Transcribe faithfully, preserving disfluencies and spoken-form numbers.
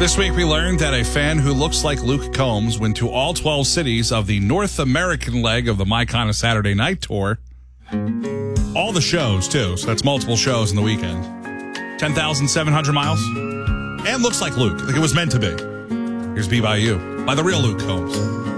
This week we learned that a fan who looks like Luke Combs went to all twelve cities of the North American leg of the My Kind Saturday Night Tour. All the shows, too, so that's multiple shows in the weekend. ten thousand seven hundred miles. And looks like Luke, like it was meant to be. Here's Be By You, by the real Luke Combs.